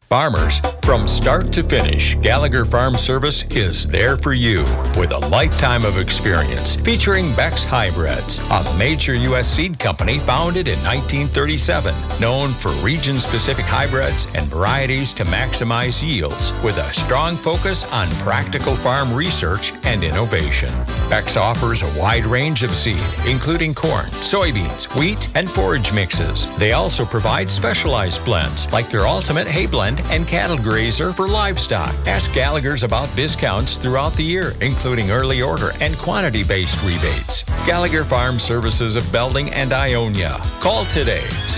Farmers, from start to finish, Gallagher Farm Service is there for you with a lifetime of experience featuring Beck's Hybrids, a major U.S. seed company founded in 1937, known for region-specific hybrids and varieties to maximize yields with a strong focus on practical farm research and innovation. Beck's offers a wide range of seed, including corn, soybeans, wheat, and forage mixes. They also provide specialized blends like their Ultimate Hay Blend and Cattle Grazer for livestock. Ask Gallagher's about discounts throughout the year, including early order and quantity-based rebates. Gallagher Farm Services of Belding and Ionia. Call today,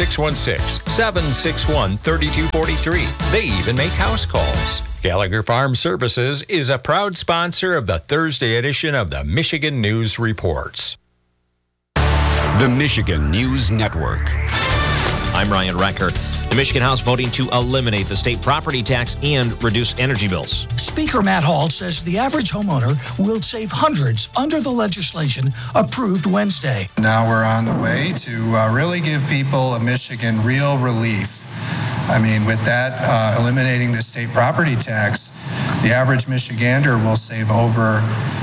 616-761-3243. They even make house calls. Gallagher Farm Services is a proud sponsor of the Thursday edition of the Michigan News Reports. The Michigan News Network. I'm Ryan Recker. The Michigan House voting to eliminate the state property tax and reduce energy bills. Speaker Matt Hall says the average homeowner will save hundreds under the legislation approved Wednesday. Now we're on the way to really give people of Michigan real relief. I mean, with that, eliminating the state property tax, the average Michigander will save over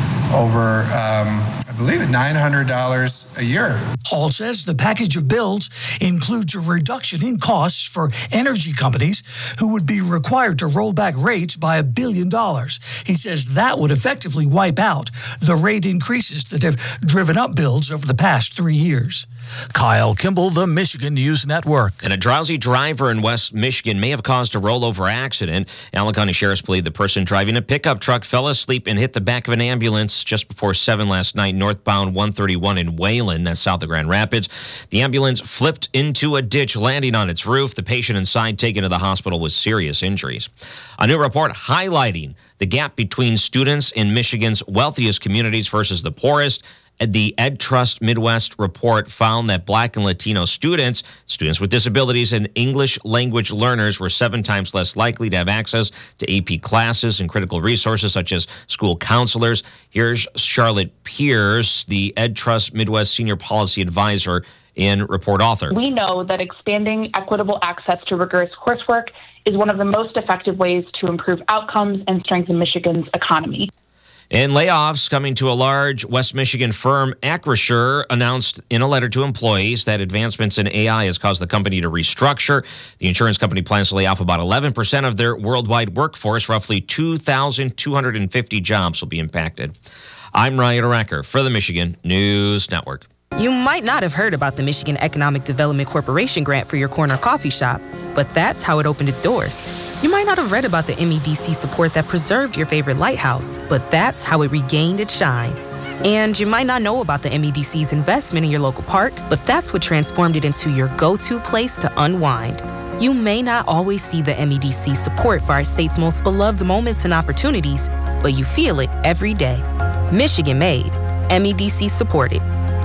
I believe $900 a year. Hall says the package of bills includes a reduction in costs for energy companies who would be required to roll back rates by $1 billion. He says that would effectively wipe out the rate increases that have driven up bills over the past 3 years. Kyle Kimball, the Michigan News Network. And a drowsy driver in West Michigan may have caused a rollover accident. Allen County Sheriff's believe the person driving a pickup truck fell asleep and hit the back of an ambulance just before 7 last night, northbound 131 in Wayland, that's south of Grand Rapids. The ambulance flipped into a ditch, landing on its roof. The patient inside taken to the hospital with serious injuries. A new report highlighting the gap between students in Michigan's wealthiest communities versus the poorest. The EdTrust Midwest report found that Black and Latino students with disabilities, and English language learners were 7 times less likely to have access to AP classes and critical resources such as school counselors. Here's Charlotte Pierce, the EdTrust Midwest Senior Policy Advisor and report author. We know that expanding equitable access to rigorous coursework is one of the most effective ways to improve outcomes and strengthen Michigan's economy. And layoffs coming to a large West Michigan firm, Acrisure, announced in a letter to employees that advancements in AI has caused the company to restructure. The insurance company plans to lay off about 11% of their worldwide workforce. Roughly 2,250 jobs will be impacted. I'm Ryan Recker for the Michigan News Network. You might not have heard about the Michigan Economic Development Corporation grant for your corner coffee shop, but that's how it opened its doors. You might not have read about the MEDC support that preserved your favorite lighthouse, but that's how it regained its shine. And you might not know about the MEDC's investment in your local park, but that's what transformed it into your go-to place to unwind. You may not always see the MEDC support for our state's most beloved moments and opportunities, but you feel it every day. Michigan made, MEDC supported.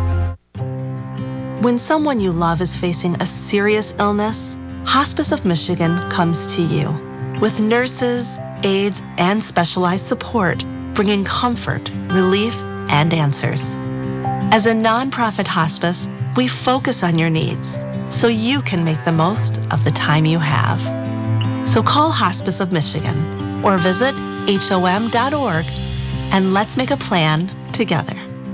When someone you love is facing a serious illness, Hospice of Michigan comes to you with nurses, aides, and specialized support, bringing comfort, relief, and answers. As a nonprofit hospice, we focus on your needs so you can make the most of the time you have. So call Hospice of Michigan or visit HOM.org and let's make a plan together.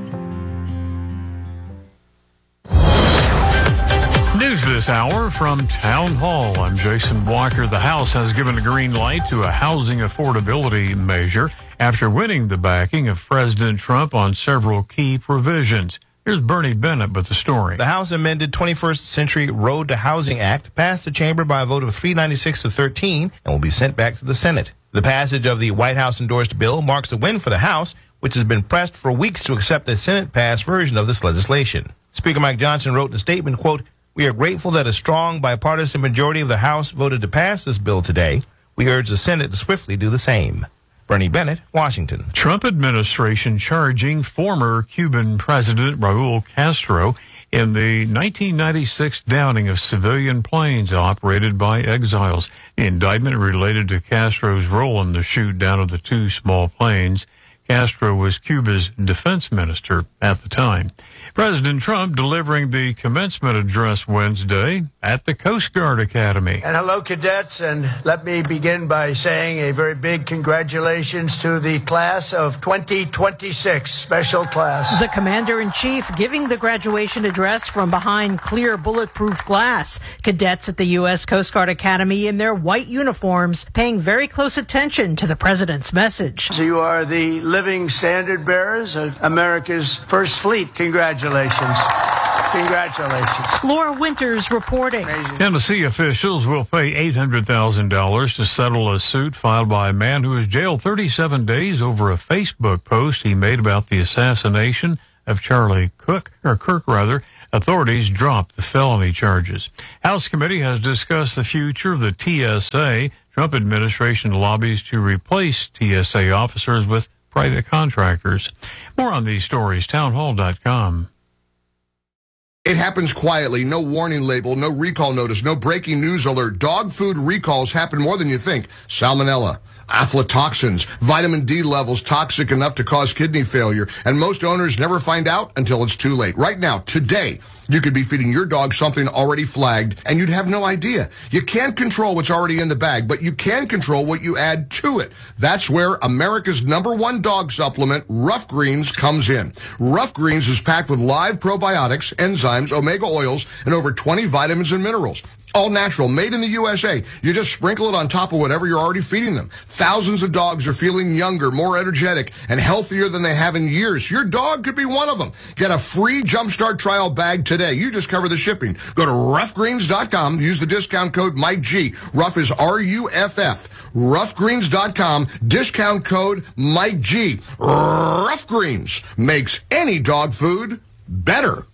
News this hour from Town Hall. I'm Jason Walker. The House has given a green light to a housing affordability measure after winning the backing of President Trump on several key provisions. Here's Bernie Bennett with the story. The House amended 21st Century Road to Housing Act passed the chamber by a vote of 396 to 13 and will be sent back to the Senate. The passage of the White House-endorsed bill marks a win for the House, which has been pressed for weeks to accept a Senate-passed version of this legislation. Speaker Mike Johnson wrote in a statement, quote, "We are grateful that a strong bipartisan majority of the House voted to pass this bill today. We urge the Senate to swiftly do the same." Bernie Bennett, Washington. Trump administration charging former Cuban President Raul Castro in the 1996 downing of civilian planes operated by exiles. The indictment related to Castro's role in the shoot down of the 2 small planes. Castro was Cuba's defense minister at the time. President Trump delivering the commencement address Wednesday at the Coast Guard Academy. And hello, cadets, and let me begin by saying a very big congratulations to the class of 2026, special class. The Commander-in-Chief giving the graduation address from behind clear bulletproof glass. Cadets at the U.S. Coast Guard Academy in their white uniforms paying very close attention to the president's message. So you are the living standard bearers of America's first fleet. Congratulations. Congratulations. Laura Winters reporting. Tennessee officials will pay $800,000 to settle a suit filed by a man who was jailed 37 days over a Facebook post he made about the assassination of Charlie Kirk. Authorities dropped the felony charges. House committee has discussed the future of the TSA. Trump administration lobbies to replace TSA officers with private contractors. More on these stories, townhall.com. It happens quietly, no warning label, no recall notice, no breaking news alert. Dog food recalls happen more than you think. Salmonella, aflatoxins, vitamin D levels toxic enough to cause kidney failure, and most owners never find out until it's too late. Right now, today, you could be feeding your dog something already flagged, and you'd have no idea. You can't control what's already in the bag, but you can control what you add to it. That's where America's #1 dog supplement, Rough Greens, comes in. Rough Greens is packed with live probiotics, enzymes, omega oils, and over 20 vitamins and minerals. All natural, made in the USA. You just sprinkle it on top of whatever you're already feeding them. Thousands of dogs are feeling younger, more energetic, and healthier than they have in years. Your dog could be one of them. Get a free Jumpstart trial bag today. You just cover the shipping. Go to roughgreens.com. Use the discount code Mike G. Rough is RUFF. Roughgreens.com. Discount code Mike G. Rough Greens makes any dog food better.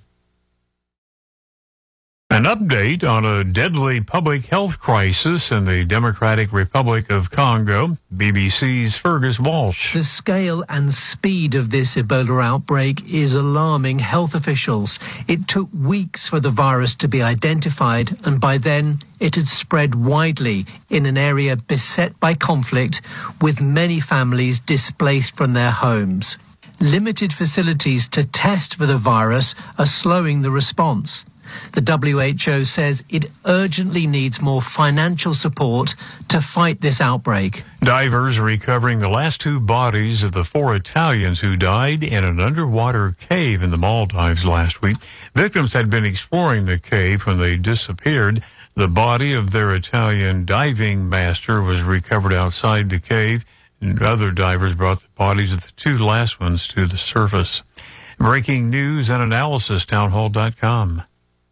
An update on a deadly public health crisis in the Democratic Republic of Congo. BBC's Fergus Walsh. The scale and speed of this Ebola outbreak is alarming health officials. It took weeks for the virus to be identified, and by then it had spread widely in an area beset by conflict, with many families displaced from their homes. Limited facilities to test for the virus are slowing the response. The WHO says it urgently needs more financial support to fight this outbreak. Divers are recovering the last 2 bodies of the 4 Italians who died in an underwater cave in the Maldives last week. Victims had been exploring the cave when they disappeared. The body of their Italian diving master was recovered outside the cave, and other divers brought the bodies of the 2 last ones to the surface. Breaking news and analysis, townhall.com.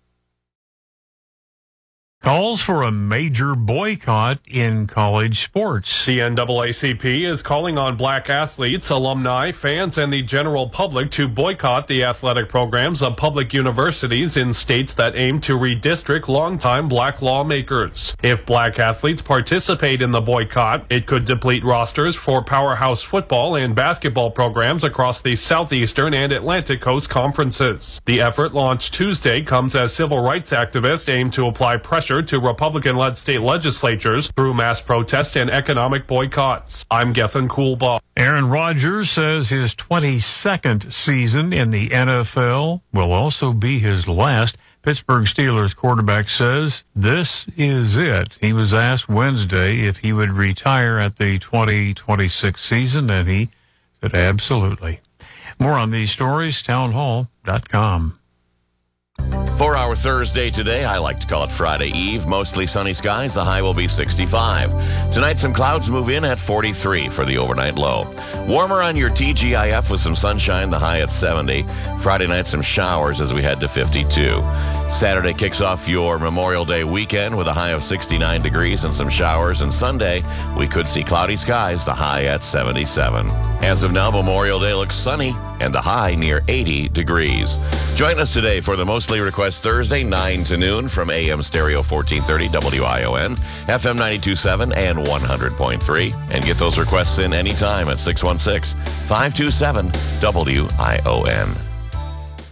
Calls for a major boycott in college sports. The NAACP is calling on black athletes, alumni, fans, and the general public to boycott the athletic programs of public universities in states that aim to redistrict longtime black lawmakers. If black athletes participate in the boycott, it could deplete rosters for powerhouse football and basketball programs across the Southeastern and Atlantic Coast conferences. The effort, launched Tuesday, comes as civil rights activists aim to apply pressure to Republican-led state legislatures through mass protest and economic boycotts. I'm Gethin Coolbaugh. Aaron Rodgers says his 22nd season in the NFL will also be his last. Pittsburgh Steelers quarterback says this is it. He was asked Wednesday if he would retire at the 2026 season, and he said absolutely. More on these stories, townhall.com. For our Thursday today, I like to call it Friday Eve. Mostly sunny skies. The high will be 65. Tonight, some clouds move in at 43 for the overnight low. Warmer on your TGIF with some sunshine. The high at 70. Friday night, some showers as we head to 52. Saturday kicks off your Memorial Day weekend with a high of 69 degrees and some showers. And Sunday, we could see cloudy skies. The high at 77. As of now, Memorial Day looks sunny and the high near 80 degrees. Join us today for the Mostly Request Thursday, 9 to noon from AM Stereo 1430 WION, FM 92.7 and 100.3. And get those requests in anytime at 616-527-WION.